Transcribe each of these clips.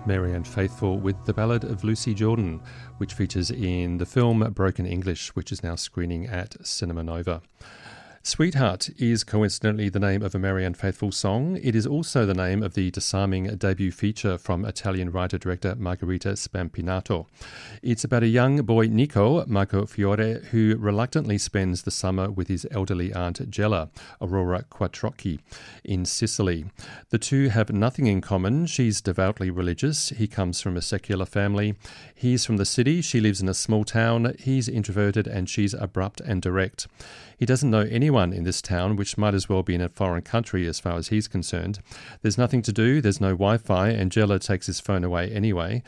Marianne Faithfull with The Ballad of Lucy Jordan, which features in the film Broken English, which is now screening at Cinema Nova. Sweetheart is coincidentally the name of a Marianne Faithfull song. It is also the name of the disarming debut feature from Italian writer-director Margherita Spampinato. It's about a young boy, Nico Marcofiore, who reluctantly spends the summer with his elderly aunt Gela, Aurora Quattrocchi, in Sicily. The two have nothing in common. She's devoutly religious. He comes from a secular family. He's from the city. She lives in a small town. He's introverted and she's abrupt and direct. He doesn't know anyone in this town, which might as well be in a foreign country as far as he's concerned. There's nothing to do, there's no Wi-Fi, and Gela takes his phone away anyway.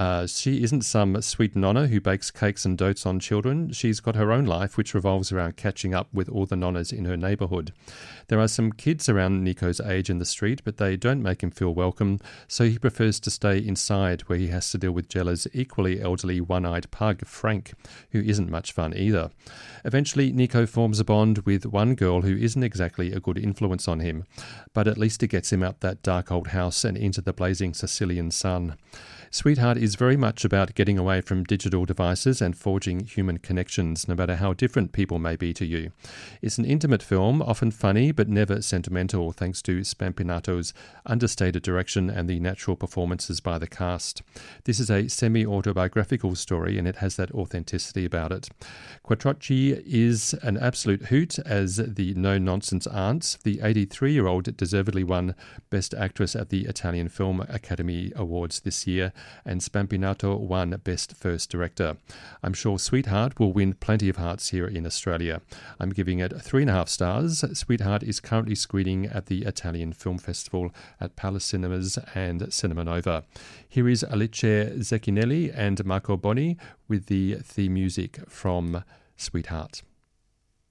She isn't some sweet nonna who bakes cakes and dotes on children. She's got her own life, which revolves around catching up with all the nonnas in her neighbourhood. There are some kids around Nico's age in the street, but they don't make him feel welcome, so he prefers to stay inside, where he has to deal with Gela's equally elderly one-eyed pug, Frank, who isn't much fun either. Eventually, Nico forms a bond with one girl who isn't exactly a good influence on him, but at least it gets him out that dark old house and into the blazing Sicilian sun. Sweetheart is very much about getting away from digital devices and forging human connections, no matter how different people may be to you. It's an intimate film, often funny but never sentimental, thanks to Spampinato's understated direction and the natural performances by the cast. This is a semi-autobiographical story and it has that authenticity about it. Quattrocchi is an absolute hoot as the no-nonsense aunt. The 83-year-old deservedly won Best Actress at the Italian Film Academy Awards this year, and Spampinato won Best First Director. I'm sure Sweetheart will win plenty of hearts here in Australia. I'm giving it 3.5 stars. Sweetheart is currently screening at the Italian Film Festival at Palace Cinemas and Cinema Nova. Here is Alice Zecchinelli and Marco Boni with the theme music from Sweetheart.